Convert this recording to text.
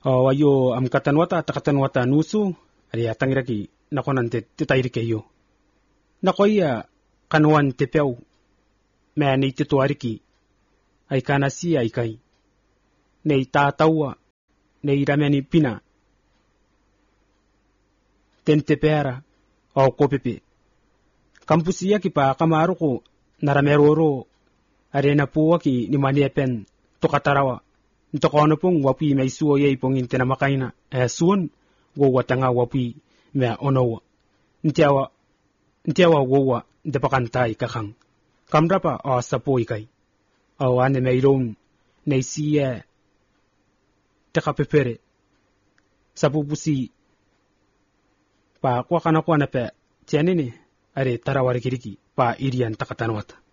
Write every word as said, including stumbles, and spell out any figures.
O ayo am katanwata takatanwata nusu ari atangiraki nakonan te titairike yo. Nakoya kanwan tepeu me ni tituariki ay kanasi ay kai. Nei tatawa nei rameni pina. Tentepera o kopepe. Kampusia ki pa kamaruko narameroro arena puwa ki ni maniepen tokatarawa. Ntokono pong wapi may suo ye pong intenamakaina eh suon go watanga wapi me onowa. Ntiawa ntiawa wowa depakantai kakang. Kamrapa o sapo ikai. O ane mayroon na siya tekapepere. Sapupusi pa kwa kana kwa na pe tianini are tarawari kiriki pa irian takatanwata.